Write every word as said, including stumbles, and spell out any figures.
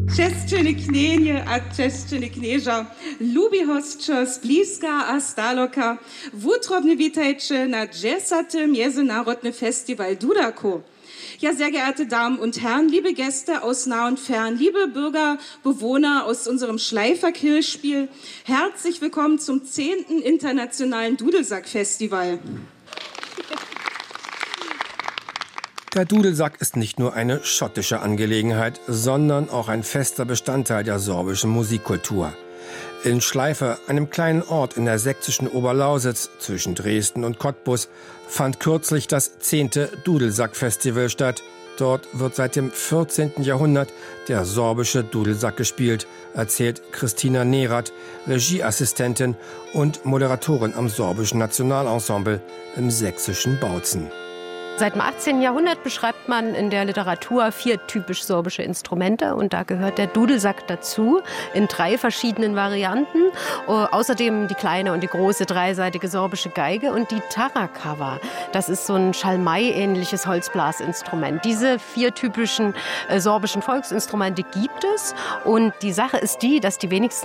Češćene knjenje, a češćene knježa, lubi hostče z bliska a z daloka, wutrobne witajcie na dżesatym Międzynarodny Festival Dudako. Ja, sehr geehrte Damen und Herren, liebe Gäste aus nah und fern, liebe Bürger, Bewohner aus unserem Schleifer-Kirchspiel, herzlich willkommen zum zehnten Internationalen Dudelsack-Festival. Der Dudelsack ist nicht nur eine schottische Angelegenheit, sondern auch ein fester Bestandteil der sorbischen Musikkultur. In Schleifer, einem kleinen Ort in der sächsischen Oberlausitz zwischen Dresden und Cottbus, fand kürzlich das zehnte Dudelsack-Festival statt. Dort wird seit dem vierzehnten Jahrhundert der sorbische Dudelsack gespielt, erzählt Christina Nerath, Regieassistentin und Moderatorin am sorbischen Nationalensemble im sächsischen Bautzen. Seit dem achtzehnten Jahrhundert beschreibt man in der Literatur vier typisch sorbische Instrumente und da gehört der Dudelsack dazu in drei verschiedenen Varianten. Uh, außerdem die kleine und die große dreiseitige sorbische Geige und die Tarakava. Das ist so ein Schalmei-ähnliches Holzblasinstrument. Diese vier typischen äh, sorbischen Volksinstrumente gibt es und die Sache ist die, dass die wenigsten